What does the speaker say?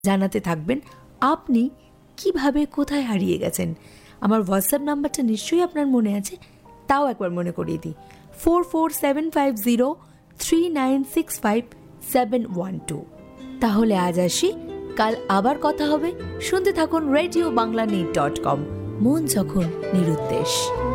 জানাতে থাকবেন আপনি কিভাবে কোথায় হারিয়ে গেছেন। আমার হোয়াটসঅ্যাপ নাম্বারটা নিশ্চয়ই আপনার মনে আছে, তাও একবার মনে করিয়ে দিই, 447503965712। তাহলে আজ আসি, কাল আবার কথা হবে। শুনতে থাকুন রেডিও বাংলা.com, মন যখন নিরুদ্দেশ।